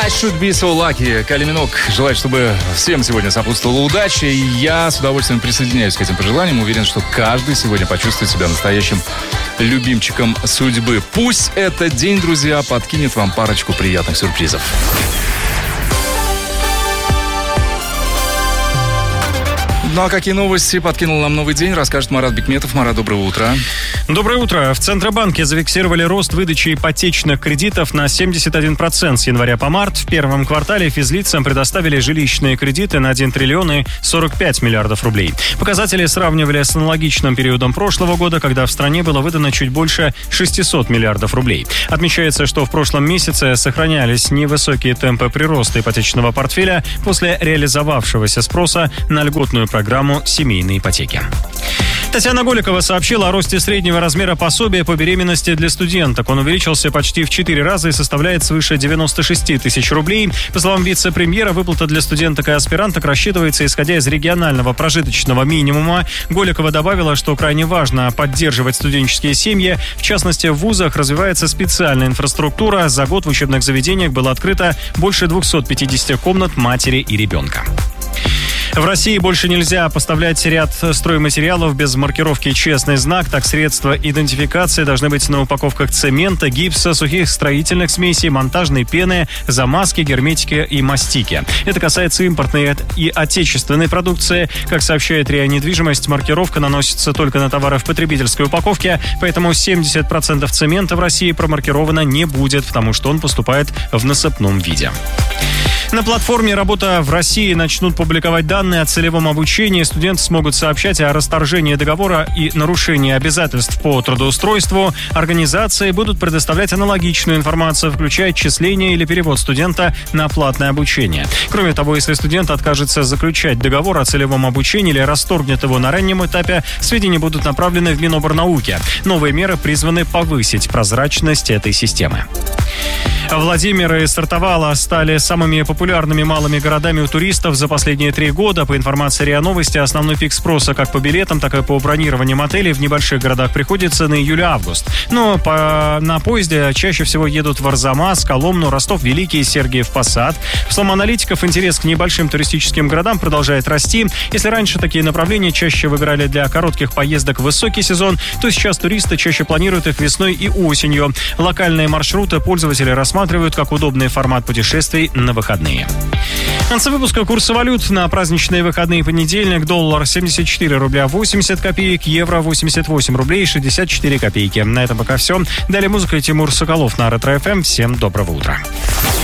I should be so lucky. Кайли Миноуг желает, чтобы всем сегодня сопутствовала удача. И я с удовольствием присоединяюсь к этим пожеланиям. Уверен, что каждый сегодня почувствует себя настоящим любимчиком судьбы. Пусть этот день, друзья, подкинет вам парочку приятных сюрпризов. Ну а какие новости подкинул нам новый день, расскажет Марат Бекметов. Марат, доброе утро. Доброе утро. В Центробанке зафиксировали рост выдачи ипотечных кредитов на 71% с января по март. В первом квартале физлицам предоставили жилищные кредиты на 1 триллион и 45 миллиардов рублей. Показатели сравнивали с аналогичным периодом прошлого года, когда в стране было выдано чуть больше 600 миллиардов рублей. Отмечается, что в прошлом месяце сохранялись невысокие темпы прироста ипотечного портфеля после реализовавшегося спроса на льготную программу семейной ипотеки. Татьяна Голикова сообщила о росте среднего размера пособия по беременности для студенток. Он увеличился почти в 4 раза и составляет свыше 96 тысяч рублей. По словам вице-премьера, выплата для студенток и аспиранток рассчитывается исходя из регионального прожиточного минимума. Голикова добавила, что крайне важно поддерживать студенческие семьи. В частности, в вузах развивается специальная инфраструктура. За год в учебных заведениях было открыто больше 250 комнат матери и ребенка. В России больше нельзя поставлять ряд стройматериалов без маркировки «Честный знак». Так, средства идентификации должны быть на упаковках цемента, гипса, сухих строительных смесей, монтажной пены, замазки, герметики и мастики. Это касается импортной и отечественной продукции. Как сообщает РИА Недвижимость, маркировка наносится только на товары в потребительской упаковке, поэтому 70% цемента в России промаркировано не будет, потому что он поступает в насыпном виде. На платформе «Работа в России» начнут публиковать данные о целевом обучении. Студенты смогут сообщать о расторжении договора и нарушении обязательств по трудоустройству. Организации будут предоставлять аналогичную информацию, включая отчисление или перевод студента на платное обучение. Кроме того, если студент откажется заключать договор о целевом обучении или расторгнет его на раннем этапе, сведения будут направлены в Миноборнауки. Новые меры призваны повысить прозрачность этой системы. Владимир и Сартовала стали самыми популярными малыми городами у туристов за последние 3 года. По информации РИА Новости, основной пик спроса как по билетам, так и по бронированиям отелей в небольших городах приходится на июль-август. Но на поезде чаще всего едут в Арзамас, Коломну, Ростов-Великий, Сергиев Посад. По словам аналитиков, интерес к небольшим туристическим городам продолжает расти. Если раньше такие направления чаще выбирали для коротких поездок в высокий сезон, то сейчас туристы чаще планируют их весной и осенью. Локальные маршруты пользователи рассматривают как удобный формат путешествий на выходные. В конце выпуска курсы валют на праздничные выходные. Понедельник: доллар 74 рубля 80 копеек, евро 88 рублей 64 копейки. На этом пока все. Далее музыка и Тимур Соколов на Ретро ФМ. Всем доброго утра.